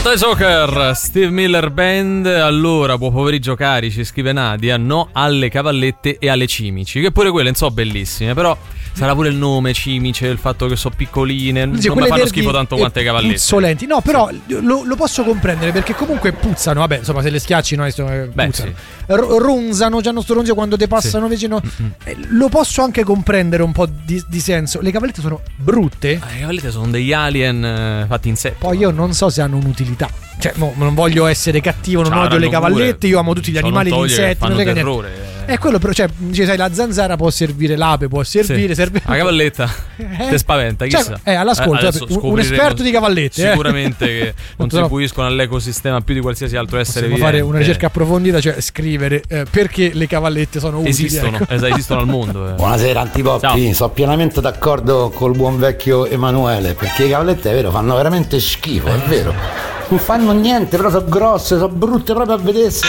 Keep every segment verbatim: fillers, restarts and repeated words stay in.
Toy Soccer, Steve Miller Band. Allora, buon pomeriggio cari, ci scrive Nadia. No alle cavallette e alle cimici, che pure quelle non so bellissime, però sarà pure il nome cimice, il fatto che sono piccoline, sì, non mi fanno schifo tanto quante cavallette puzzolenti. No, però sì. lo, lo posso comprendere, perché comunque puzzano. Vabbè, insomma, se le schiacci no, puzzano. Beh, sì. R- ronzano, già sto ronzio quando te passano sì. vicino. Mm-hmm. eh, Lo posso anche comprendere un po' di, di senso. Le cavallette sono brutte. ah, Le cavallette sono degli alien eh, fatti in sé. Poi io non so se hanno un'utilità. Cioè, mo, non voglio essere cattivo, non Ciao, odio le cavallette, pure. io amo tutti gli animali, gli insetti, fanno non terrore. È quello, però, cioè, sai, la zanzara può servire, l'ape può servire, sì. serve... La cavalletta eh? ti spaventa, chissà. Cioè, eh, all'ascolto, eh, un, un esperto di cavallette. Sicuramente eh. che contribuiscono all'ecosistema più di qualsiasi altro essere vivente. Possiamo fare una ricerca approfondita, cioè scrivere eh, perché le cavallette sono utili. Esistono, ecco. esatto, esistono al mondo. Eh. Buonasera Antipoppi, sono pienamente d'accordo col buon vecchio Emanuele, perché le cavallette, è vero, fanno veramente schifo, è vero. Non fanno niente, però sono grosse, sono brutte proprio a vedersi.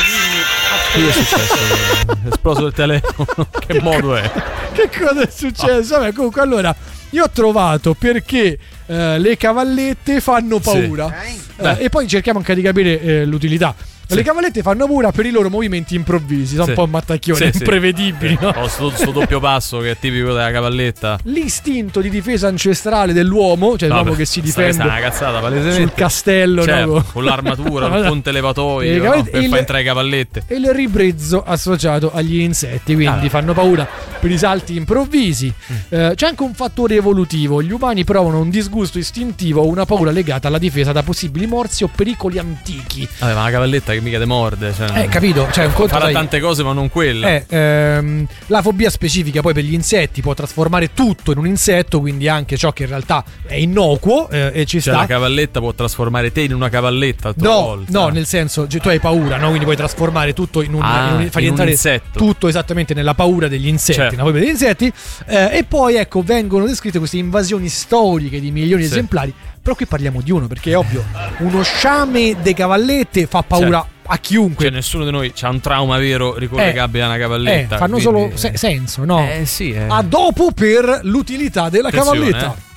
Che è successo? È esploso il telefono. Che modo è? Che cosa è successo? Oh. Vabbè, comunque, allora, io ho trovato perché eh, le cavallette fanno paura. Sì. Eh, e poi cerchiamo anche di capire eh, l'utilità. Sì. Le cavallette fanno paura per i loro movimenti improvvisi, sono sì. un po' mattacchioni, sì, imprevedibili, sì. no? Ho sto, sto doppio passo che è tipico della cavalletta. L'istinto di difesa ancestrale dell'uomo, cioè l'uomo che si difende è una cazzata, palesemente. Sul castello, certo, no? Con l'armatura, il ponte levatoio, no? Per far entrare le cavallette. E il ribrezzo associato agli insetti, quindi ah. fanno paura per i salti improvvisi. Mm. Eh, c'è anche un fattore evolutivo: gli umani provano un disgusto istintivo o una paura legata alla difesa da possibili morsi o pericoli antichi. Vabbè, ma la cavalletta che mica te morde, cioè, eh, capito? Cioè, un conto, farà sai, tante cose, ma non quella. Eh, ehm, la fobia specifica poi per gli insetti può trasformare tutto in un insetto, quindi anche ciò che in realtà è innocuo eh, e ci cioè, sta. La cavalletta può trasformare te in una cavalletta a tua no, volta. No, nel senso, cioè, tu hai paura, no? Quindi puoi trasformare tutto in un, ah, in un far in entrare un insetto. Tutto esattamente nella paura degli insetti, certo. nella paura degli insetti. Eh, e poi ecco, vengono descritte queste invasioni storiche di milioni sì. di esemplari. Però qui parliamo di uno, perché è ovvio, uno sciame de cavallette fa paura certo. a chiunque. Cioè nessuno di noi c'ha un trauma vero ricollegabile eh, a una cavalletta. Eh, fanno quindi... solo se- senso, no? Eh sì. Eh. A dopo per l'utilità della Attenzione, cavalletta. Eh.